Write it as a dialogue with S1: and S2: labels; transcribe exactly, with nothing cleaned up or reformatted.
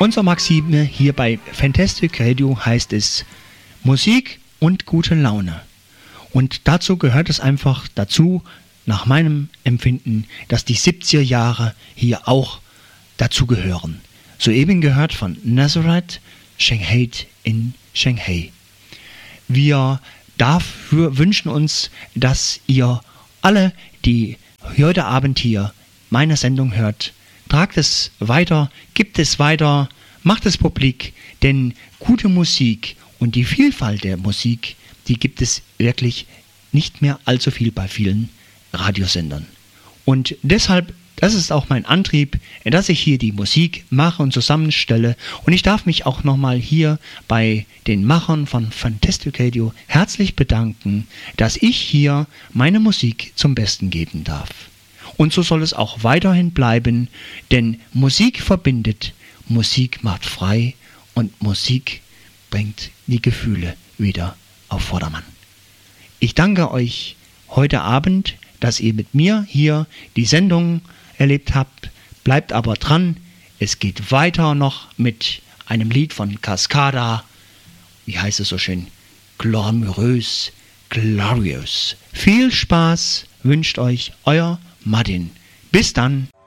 S1: Unser Maxime hier bei Fantastic Radio heißt es Musik und gute Laune. Und dazu gehört es einfach dazu, nach meinem Empfinden, dass die siebziger Jahre hier auch dazu gehören. Soeben gehört von Nazareth, Shanghai in Shanghai. Wir dafür wünschen uns, dass ihr alle, die heute Abend hier meine Sendung hört, tragt es weiter, gibt es weiter, macht es publik, denn gute Musik und die Vielfalt der Musik, die gibt es wirklich nicht mehr allzu viel bei vielen Radiosendern. Und deshalb, das ist auch mein Antrieb, dass ich hier die Musik mache und zusammenstelle. Und ich darf mich auch nochmal hier bei den Machern von Fantastic Radio herzlich bedanken, dass ich hier meine Musik zum Besten geben darf. Und so soll es auch weiterhin bleiben, denn Musik verbindet, Musik macht frei und Musik bringt die Gefühle wieder auf Vordermann. Ich danke euch heute Abend, dass ihr mit mir hier die Sendung erlebt habt. Bleibt aber dran, es geht weiter noch mit einem Lied von Cascada. Wie heißt es so schön? Glamourös, glorious. Viel Spaß wünscht euch euer Martin. Bis dann.